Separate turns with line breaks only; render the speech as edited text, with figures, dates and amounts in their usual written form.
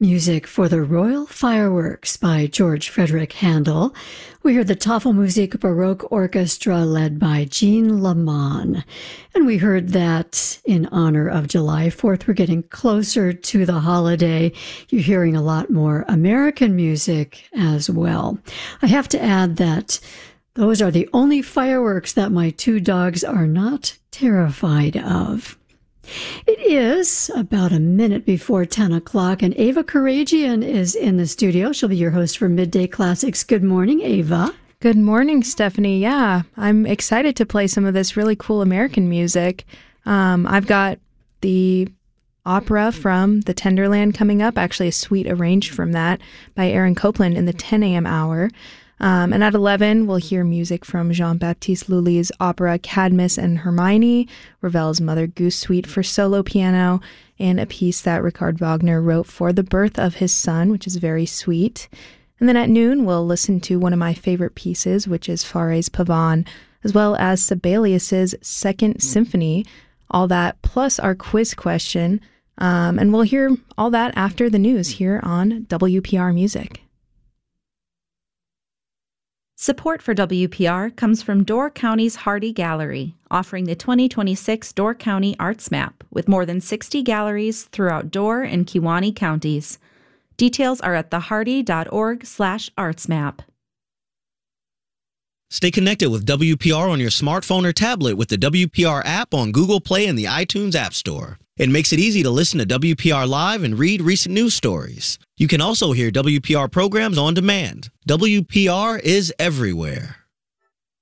Music for the Royal Fireworks by George Frederick Handel. We heard the Tafelmusik Baroque Orchestra led by Jean Lamont. And we heard that in honor of July 4th. We're getting closer to the holiday. You're hearing a lot more American music as well. I have to add that those are the only fireworks that my two dogs are not terrified of. It is about a minute before 10 o'clock, and Ava Karagian is in the studio. She'll be your host for Midday Classics. Good morning, Ava.
Good morning, Stephanie. Yeah, I'm excited to play some of this really cool American music. I've got the opera from The Tenderland coming up, actually a suite arranged from that by Aaron Copland in the 10 a.m. hour. And at 11, we'll hear music from Jean-Baptiste Lully's opera Cadmus and Hermione, Ravel's Mother Goose Suite for solo piano, and a piece that Richard Wagner wrote for the birth of his son, which is very sweet. And then at noon, we'll listen to one of my favorite pieces, which is Fauré's Pavane, as well as Sibelius's Second Symphony, all that plus our quiz question. And we'll hear all that after the news here on WPR Music.
Support for WPR comes from Door County's Hardy Gallery, offering the 2026 Door County Arts Map with more than 60 galleries throughout Door and Kewaunee counties. Details are at thehardy.org/artsmap.
Stay connected with WPR on your smartphone or tablet with the WPR app on Google Play and the iTunes App Store. It makes it easy to listen to WPR Live and read recent news stories. You can also hear WPR programs on demand. WPR is everywhere.